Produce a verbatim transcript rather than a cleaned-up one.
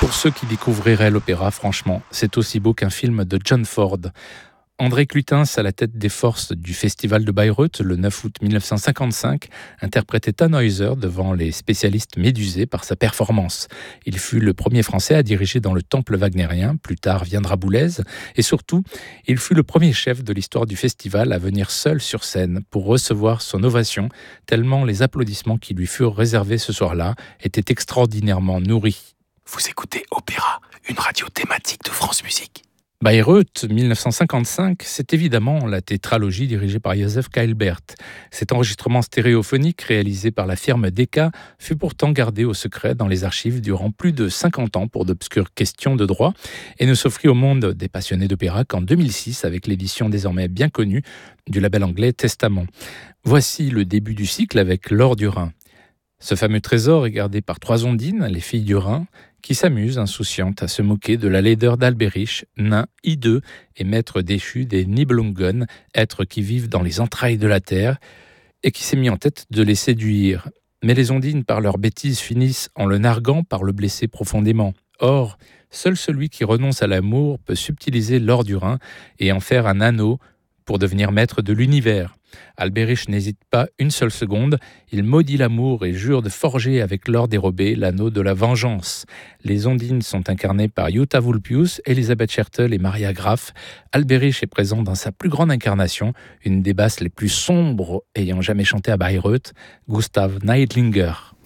Pour ceux qui découvriraient l'opéra, franchement, c'est aussi beau qu'un film de John Ford. André Clutens, à la tête des forces du Festival de Bayreuth, le neuf août mille neuf cent cinquante-cinq, interprétait Tannhäuser devant les spécialistes médusés par sa performance. Il fut le premier Français à diriger dans le temple wagnérien, plus tard viendra Boulez, et surtout, il fut le premier chef de l'histoire du festival à venir seul sur scène pour recevoir son ovation, tellement les applaudissements qui lui furent réservés ce soir-là étaient extraordinairement nourris. Vous écoutez Opéra, une radio thématique de France Musique. Bayreuth, mille neuf cent cinquante-cinq, c'est évidemment la tétralogie dirigée par Joseph Keilbert. Cet enregistrement stéréophonique réalisé par la firme Decca fut pourtant gardé au secret dans les archives durant plus de cinquante ans pour d'obscures questions de droit et ne s'offrit au monde des passionnés d'opéra qu'en deux mille six avec l'édition désormais bien connue du label anglais Testament. Voici le début du cycle avec Laure du Rhin. Ce fameux trésor est gardé par trois ondines, les filles du Rhin, qui s'amusent insouciantes à se moquer de la laideur d'Albérich, nain hideux et maître déchu des Nibelungen, êtres qui vivent dans les entrailles de la terre, et qui s'est mis en tête de les séduire. Mais les ondines, par leurs bêtises, finissent en le narguant par le blesser profondément. Or, seul celui qui renonce à l'amour peut subtiliser l'or du Rhin et en faire un anneau pour devenir maître de l'univers. Alberich n'hésite pas une seule seconde, il maudit l'amour et jure de forger avec l'or dérobé l'anneau de la vengeance. Les ondines sont incarnées par Jutta Vulpius, Elisabeth Schertel et Maria Graf. Alberich est présent dans sa plus grande incarnation, une des basses les plus sombres ayant jamais chanté à Bayreuth, Gustav Neidlinger.